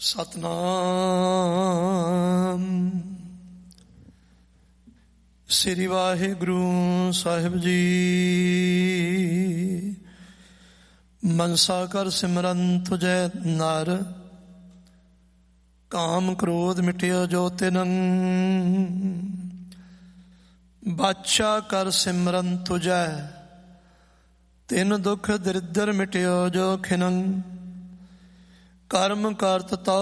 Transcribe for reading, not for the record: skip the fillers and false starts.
ਸਤਨਾਮ ਸ੍ਰੀ ਵਾਹਿਗੁਰੂ ਸਾਹਿਬ ਜੀ। ਮਨਸਾ ਕਰ ਸਿਮਰਨ ਤੁਜੈ ਨਰ, ਕਾਮ ਕ੍ਰੋਧ ਮਿਟਿਓ ਜੋ ਤਿਨੰ। ਬਾਦਸ਼ਾਹ ਕਰ ਸਿਮਰਨ ਤੁਜੈ, ਤਿਨ ਦੁਖ ਦਰਿਦਰ ਮਿਟਿਓ ਜੋ ਖਿਨੰ। ਕਰਮ ਕਰਤ ਤਉ